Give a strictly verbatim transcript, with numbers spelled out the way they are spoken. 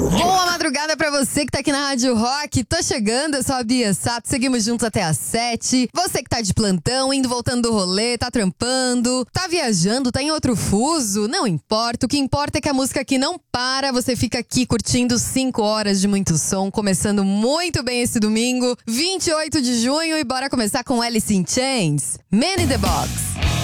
Boa madrugada pra você que tá aqui na Rádio Rock. Tô chegando, eu sou a Bia Sato. Seguimos juntos até às sete. Você que tá de plantão, indo voltando do rolê, tá trampando, tá viajando, tá em outro fuso, não importa. O que importa é que a música aqui não para. Você fica aqui curtindo cinco horas de muito som, começando muito bem esse domingo, vinte e oito de junho. E bora começar com Alice in Chains, Man in the Box.